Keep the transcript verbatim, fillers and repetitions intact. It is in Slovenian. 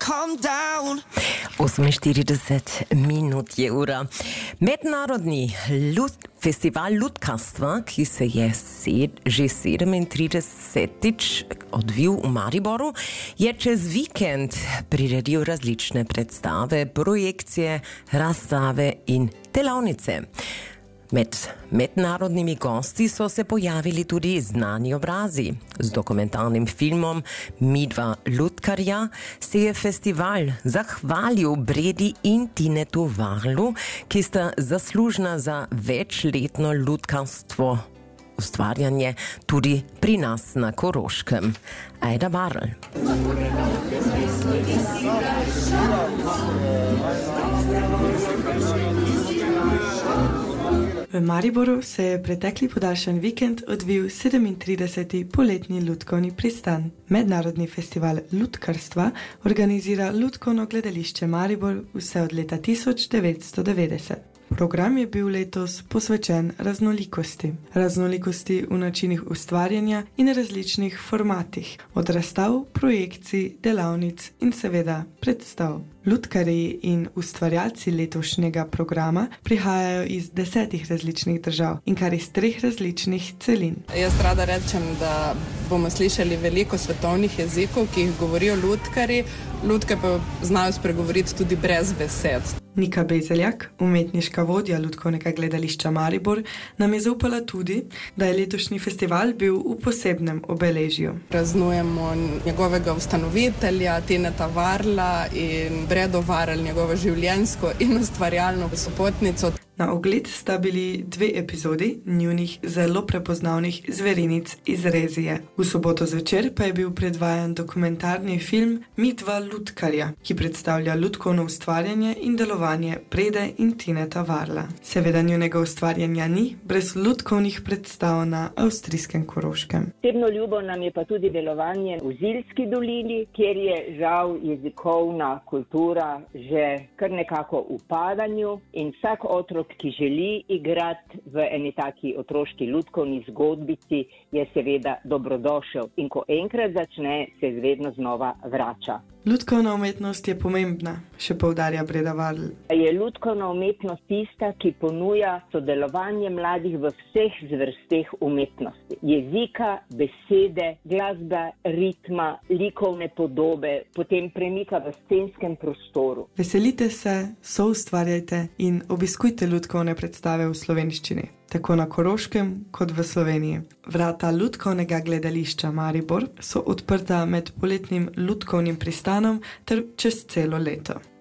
calm down. oseminštirideset minut je ura. Mednarodni lud, festival lutkarstva, ki se je sed, že sedemintridesetič odvil v Mariboru, je čez vikend priredil različne predstave, projekcije, razstave in delavnice. Med mednarodnimi gosti so se pojavili tudi znani obrazi. Z dokumentarnim filmom Midva lutkarja se je festival zahvalil Bredi in Tinetu Varlu, ki sta zaslužna za večletno lutkarstvo ustvarjanje tudi pri nas na Koroškem. Ajda Varl. V Mariboru se je pretekli podaljšan vikend odvil sedemintrideseti poletni lutkovni pristan. Mednarodni festival lutkarstva organizira Lutkovno gledališče Maribor vse od leta tisoč devetsto devetdeset. Program je bil letos posvečen raznolikosti. Raznolikosti v načinih ustvarjanja in različnih formatih, od razstav, projekcij, delavnic in seveda predstav. Lutkarji in ustvarjalci letošnjega programa prihajajo iz desetih različnih držav in kar iz treh različnih celin. Jaz rada rečem, da bomo slišali veliko svetovnih jezikov, ki jih govorijo lutkarji, lutke pa znajo spregovoriti tudi brez besed. Nika Bezeljak, umetniška vodja Lutkovnega gledališča Maribor, nam je zaupala tudi, da je letošnji festival bil v posebnem obeležju. Praznujemo njegovega ustanovitelja, Tineta Varla in Bredo Varl, njegovo življenjsko in ustvarjalno sopotnico. Na ogled sta bili dve epizodi njunih zelo prepoznavnih zverinic iz Rezije. V soboto zvečer pa je bil predvajan dokumentarni film Midva lutkarja, ki predstavlja lutkovno ustvarjanje in delovanje Brede in Tineta Varla. Seveda njunega ustvarjanja ni brez lutkovnih predstav na avstrijskem Koroškem. Posebno ljubo nam je pa tudi delovanje v Zilski dolini, kjer je žal jezikovna kultura že kar nekako v padanju in vsak otrok, ki želi igrati v eni taki otroški lutkovni zgodbici, je seveda dobrodošel. In ko enkrat začne, se vedno znova vrača. Lutkovna umetnost je pomembna, še poudarja Breda Varl. Je lutkovna umetnost tista, ki ponuja sodelovanje mladih v vseh zvrsteh umetnosti. Jezika, besede, glasba, ritma, likovne podobe, potem premika v scenskem prostoru. Veselite se, soustvarjajte in obiskujte lutkovne predstave v slovenščini, tako na Koroškem kot v Sloveniji. Vrata Lutkovnega gledališča Maribor so odprta med poletnim lutkovnim pristanom ter čez celo leto.